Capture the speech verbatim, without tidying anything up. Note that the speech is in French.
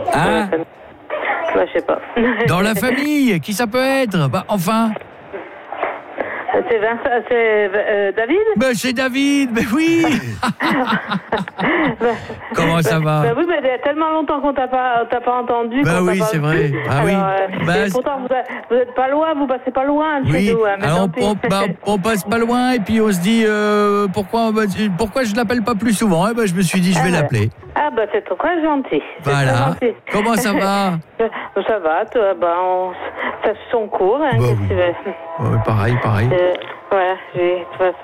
Hein? Bah, je sais pas. Dans la famille, qui ça peut être? Bah, enfin. C'est Vincent, c'est euh, David? Ben, c'est David, mais oui. Comment ça va? Ben oui, mais il y a tellement longtemps qu'on t'a pas, t'a pas entendu. Ben oui, c'est vrai. Ah oui. Euh, ben, pourtant, vous êtes, vous êtes pas loin, vous passez pas loin de oui. chez nous. Hein, mais alors on, on, bah, on passe pas loin et puis on se dit euh, pourquoi, bah, pourquoi je l'appelle pas plus souvent. Eh ben, je me suis dit je vais ah, l'appeler. Ah bah c'est très gentil. Voilà. Très gentil. Comment ça va? Ça va, toi, bah, on, ça suit son cours. Hein, bah, oui. ouais, pareil, pareil. Euh, voilà, j'ai, de toute façon,